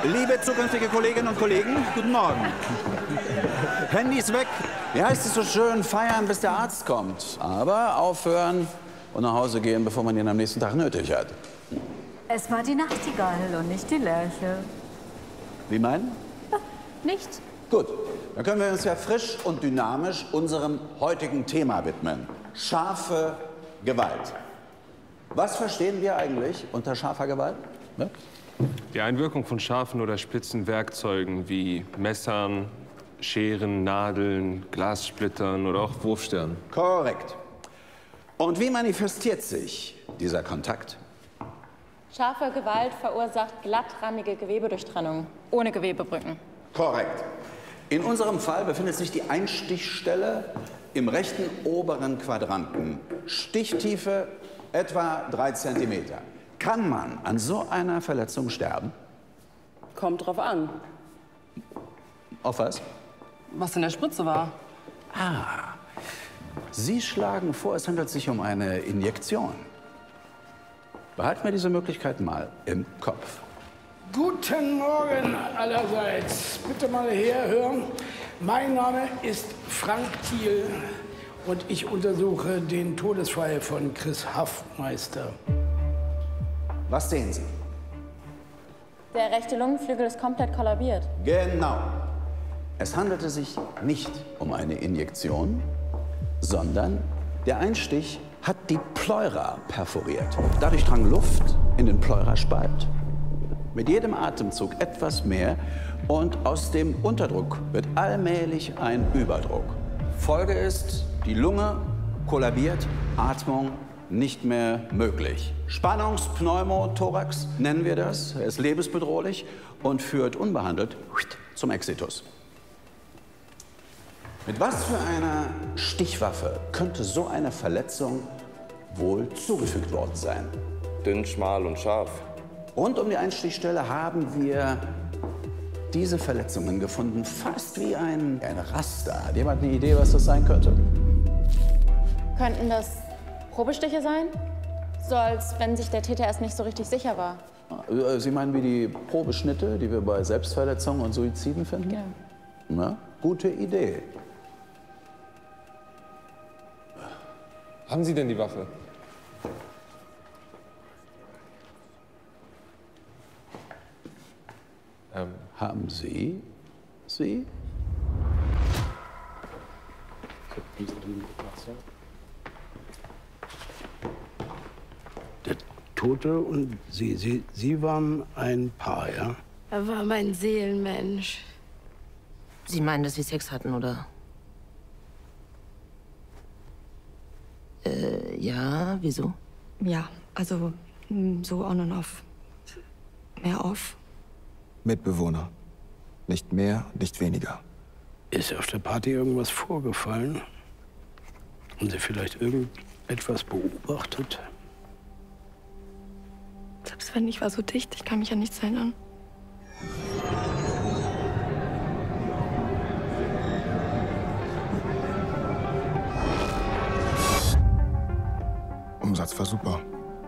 Liebe zukünftige Kolleginnen und Kollegen, guten Morgen. Handys weg. Wie heißt es so schön, feiern, bis der Arzt kommt. Aber aufhören und nach Hause gehen, bevor man ihn am nächsten Tag nötig hat. Es war die Nachtigall und nicht die Lerche. Wie meinen? Nichts. Gut, dann können wir uns ja frisch und dynamisch unserem heutigen Thema widmen. Scharfe Gewalt. Was verstehen wir eigentlich unter scharfer Gewalt? Ne? Die Einwirkung von scharfen oder spitzen Werkzeugen wie Messern, Scheren, Nadeln, Glassplittern oder auch Wurfsternen. Korrekt. Und wie manifestiert sich dieser Kontakt? Scharfe Gewalt verursacht glattrandige Gewebedurchtrennung, ohne Gewebebrücken. Korrekt. In unserem Fall befindet sich die Einstichstelle im rechten oberen Quadranten. Stichtiefe etwa 3 Zentimeter. Kann man an so einer Verletzung sterben? Kommt drauf an, Auf was? was in der Spritze war. Sie schlagen vor, es handelt sich um eine Injektion. Behalten wir diese Möglichkeit mal im Kopf. Guten Morgen allerseits. Bitte mal herhören. Mein Name ist Frank Thiel und ich untersuche den Todesfall von Chris Haffmeister. Was sehen Sie? Der rechte Lungenflügel ist komplett kollabiert. Genau. Es handelte sich nicht um eine Injektion, sondern der Einstich hat die Pleura perforiert. Dadurch drang Luft in den Pleuraspalt. Mit jedem Atemzug etwas mehr und aus dem Unterdruck wird allmählich ein Überdruck. Folge ist, die Lunge kollabiert, Atmung nicht mehr möglich. Spannungspneumothorax nennen wir das. Er ist lebensbedrohlich und führt unbehandelt zum Exitus. Mit was für einer Stichwaffe könnte so eine Verletzung wohl zugefügt worden sein? Dünn, schmal und scharf. Rund um die Einstichstelle haben wir diese Verletzungen gefunden, fast wie ein Raster. Hat jemand eine Idee, was das sein könnte? Könnten das Probestiche sein? So als wenn sich der Täter erst nicht so richtig sicher war. Sie meinen wie die Probeschnitte, die wir bei Selbstverletzungen und Suiziden finden? Genau. Na, gute Idee. Haben Sie denn die Waffe? Haben Sie sie? Der Tote und Sie waren ein Paar, ja? Er war mein Seelenmensch. Sie meinen, dass wir Sex hatten, oder? Ja, wieso? Ja, also so on und off. Mehr off. Mitbewohner. Nicht mehr, nicht weniger. Ist auf der Party irgendwas vorgefallen? Haben Sie vielleicht irgendetwas beobachtet? Selbst wenn ich war so dicht, ich kann mich an nichts erinnern. Umsatz war super.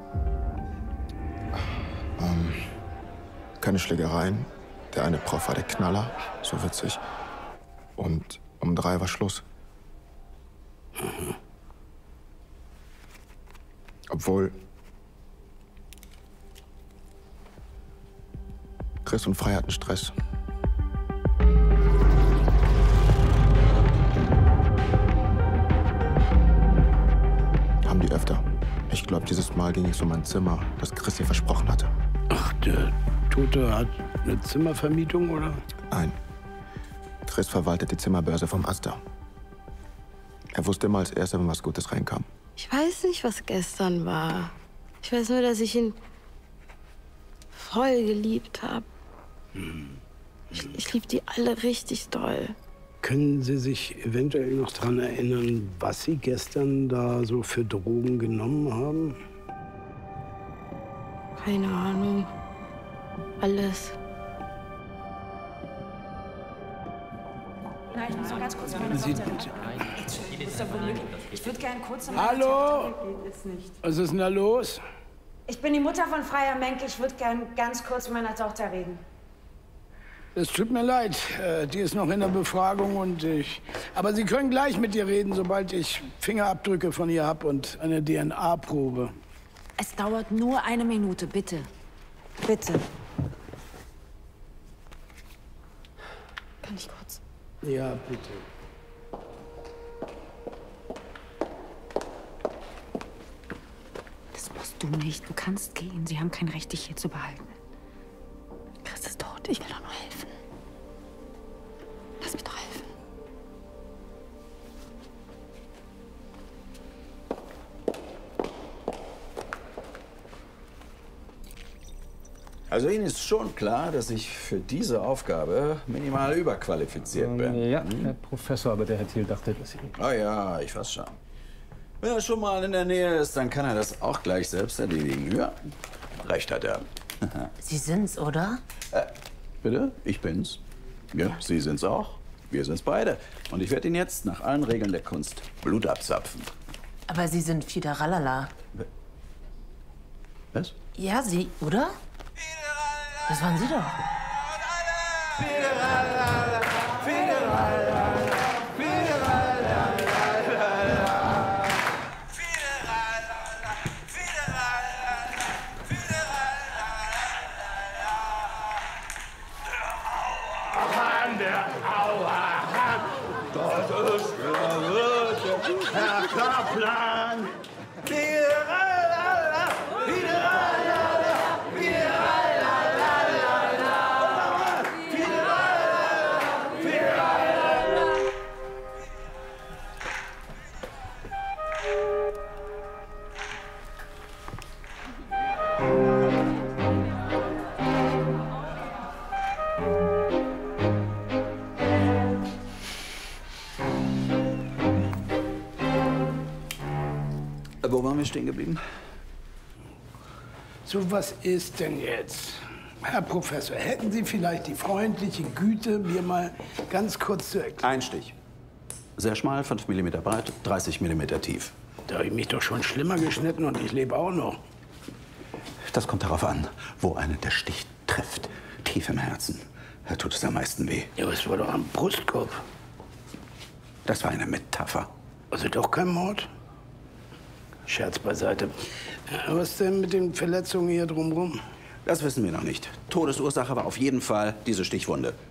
Keine Schlägereien. Der eine Prof war der Knaller, so witzig. Und um 3 war Schluss. Obwohl Chris und Frei hatten Stress. Haben die öfter. Ich glaube, dieses Mal ging es um ein Zimmer, das Chris ihr versprochen hatte. Ach, der Tote hat eine Zimmervermietung, oder? Nein. Chris verwaltet die Zimmerbörse vom Asta. Er wusste immer als Erster, wenn was Gutes reinkam. Ich weiß nicht, was gestern war. Ich weiß nur, dass ich ihn voll geliebt habe. Ich liebe die alle richtig doll. Können Sie sich eventuell noch daran erinnern, was Sie gestern da so für Drogen genommen haben? Keine Ahnung. Alles. Nein, ich muss noch ganz kurz meine Ich würde gerne kurz... Hallo? Was ist denn da los? Ich bin die Mutter von Freier Menke. Ich würde gern ganz kurz mit meiner Tochter reden. Es tut mir leid, die ist noch in der Befragung und aber Sie können gleich mit ihr reden, sobald ich Fingerabdrücke von ihr habe und eine DNA-Probe. Es dauert nur 1 Minute, bitte. Bitte. Kann ich kurz? Ja, bitte. Das musst du nicht. Du kannst gehen. Sie haben kein Recht, dich hier zu behalten. Chris ist tot. Ich will doch nur helfen. Lass mich doch helfen. Also Ihnen ist schon klar, dass ich für diese Aufgabe minimal überqualifiziert bin. Ja, Herr Professor, aber der Herr Thiel dachte, dass Sie... Oh ja, ich weiß schon. Wenn er schon mal in der Nähe ist, dann kann er das auch gleich selbst erledigen. Ja, recht hat er. Sie sind's, oder? Bitte? Ich bin's. Ja, Sie sind's auch. Wir sind's beide. Und ich werde Ihnen jetzt nach allen Regeln der Kunst Blut abzapfen. Aber Sie sind Fideralala. Was? Ja, Sie, oder? Das waren Sie doch. Herr Kaplan! Wo waren wir stehen geblieben? So, was ist denn jetzt? Herr Professor, hätten Sie vielleicht die freundliche Güte, mir mal ganz kurz zu erklären? Ein Stich. Sehr schmal, 5 mm breit, 30 mm tief. Da habe ich mich doch schon schlimmer geschnitten und ich lebe auch noch. Das kommt darauf an, wo einen der Stich trifft. Tief im Herzen. Da tut es am meisten weh. Ja, aber es war doch am Brustkorb. Das war eine Metapher. Also doch kein Mord? Scherz beiseite. Was denn mit den Verletzungen hier drumherum? Das wissen wir noch nicht. Todesursache war auf jeden Fall diese Stichwunde.